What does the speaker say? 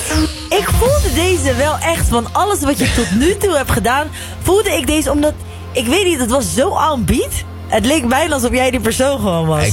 Ik voelde deze wel echt van alles wat je tot nu toe hebt gedaan. Voelde ik deze omdat, ik weet niet, het was zo aanbied. Het leek bijna alsof jij die persoon gewoon was.